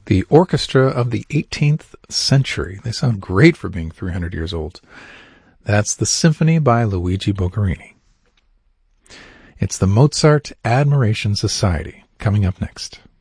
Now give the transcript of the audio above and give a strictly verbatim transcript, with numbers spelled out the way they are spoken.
The Orchestra of the eighteenth Century. They sound great for being three hundred years old. That's the Symphony by Luigi Boccherini. It's the Mozart Admiration Society coming up next.